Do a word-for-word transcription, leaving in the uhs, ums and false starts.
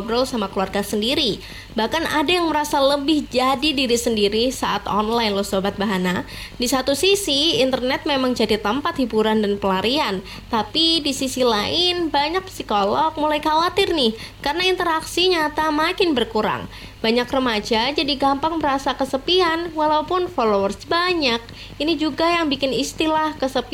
ngobrol sama keluarga sendiri. Bahkan ada yang merasa lebih jadi diri sendiri saat online loh Sobat Bahana. Di satu sisi, internet memang jadi tempat hiburan dan pelarian. Tapi di sisi lain, banyak psikolog mulai khawatir nih karena interaksi nyata makin berkurang. Banyak remaja jadi gampang merasa kesepian walaupun followers banyak. Ini juga yang bikin istilah kesepian